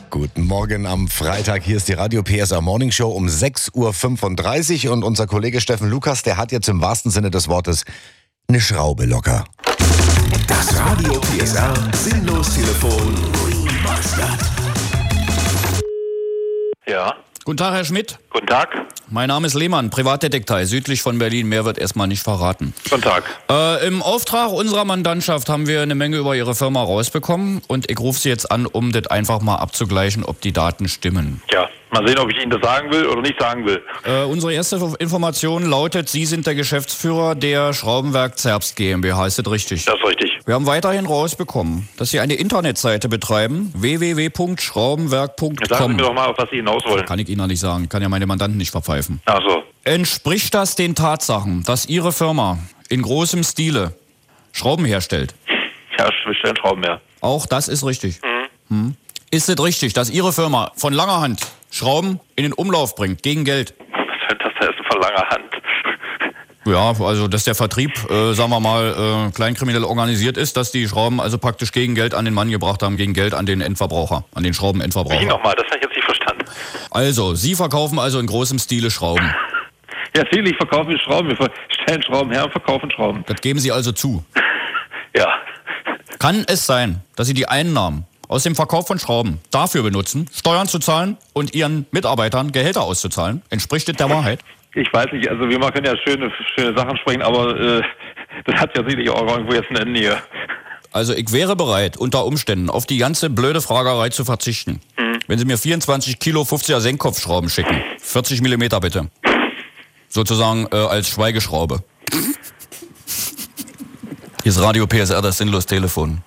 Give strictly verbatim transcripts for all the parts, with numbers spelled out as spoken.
Guten Morgen am Freitag. Hier ist die Radio P S R Morning Show um sechs Uhr fünfunddreißig und unser Kollege Steffen Lukas, der hat jetzt im wahrsten Sinne des Wortes eine Schraube locker. Das Radio P S R Sinnlos-Telefon Remastered. Ja. Guten Tag, Herr Schmidt. Guten Tag. Mein Name ist Lehmann, Privatdetektiv, südlich von Berlin. Mehr wird erstmal nicht verraten. Guten Tag. Äh, Im Auftrag unserer Mandantschaft haben wir eine Menge über Ihre Firma rausbekommen und ich rufe Sie jetzt an, um das einfach mal abzugleichen, ob die Daten stimmen. Ja, mal sehen, ob ich Ihnen das sagen will oder nicht sagen will. Äh, unsere erste Information lautet, Sie sind der Geschäftsführer der Schraubenwerk Zerbst GmbH. Ist das richtig? Das ist richtig. Wir haben weiterhin rausbekommen, dass Sie eine Internetseite betreiben, w w w punkt schraubenwerk punkt com. Sagen Sie mir doch mal, auf was Sie hinaus wollen. Kann ich Ihnen noch nicht sagen. Ich kann ja meine Mandanten nicht verpfeifen. Ach so. Entspricht das den Tatsachen, dass Ihre Firma in großem Stile Schrauben herstellt? Ja, wir stellen Schrauben her. Auch das ist richtig. Mhm. Hm. Ist es richtig, dass Ihre Firma von langer Hand Schrauben in den Umlauf bringt, gegen Geld? Was soll das da ist von langer Hand? Ja, also dass der Vertrieb, äh, sagen wir mal, äh, kleinkriminell organisiert ist, dass die Schrauben also praktisch gegen Geld an den Mann gebracht haben, gegen Geld an den Endverbraucher, an den Schraubenendverbraucher. Wie nochmal? Das habe ich jetzt nicht verstanden. Also, Sie verkaufen also in großem Stile Schrauben. Ja, natürlich verkaufen wir Schrauben. Wir stellen Schrauben her und verkaufen Schrauben. Das geben Sie also zu. Ja. Kann es sein, dass Sie die Einnahmen aus dem Verkauf von Schrauben dafür benutzen, Steuern zu zahlen und Ihren Mitarbeitern Gehälter auszuzahlen? Entspricht das der Wahrheit? Ich weiß nicht, also wir können ja schöne, schöne Sachen sprechen, aber äh, das hat ja sicherlich auch irgendwo jetzt ein Ende hier. Also ich wäre bereit, unter Umständen auf die ganze blöde Fragerei zu verzichten. Mhm. Wenn Sie mir vierundzwanzig Kilo fünfziger Senkkopfschrauben schicken. vierzig Millimeter bitte. Sozusagen äh, als Schweigeschraube. Hier ist Radio P S R, das Sinnlos-Telefon.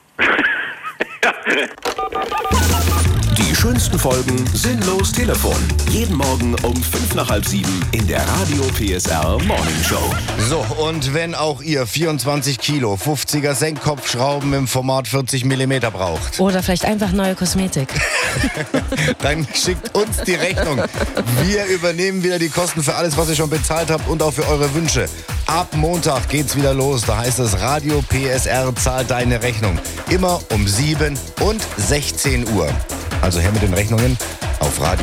Die schönsten Folgen Sinnlos Telefon. Jeden Morgen um fünf nach halb sieben in der Radio P S R Morning Show. So, und wenn auch ihr vierundzwanzig Kilo fünfziger Senkkopfschrauben im Format vierzig Millimeter braucht, oder vielleicht einfach neue Kosmetik, dann schickt uns die Rechnung. Wir übernehmen wieder die Kosten für alles, was ihr schon bezahlt habt und auch für eure Wünsche. Ab Montag geht's wieder los. Da heißt es, Radio P S R zahlt deine Rechnung. Immer um sieben und sechzehn Uhr. Also her mit den Rechnungen auf Radio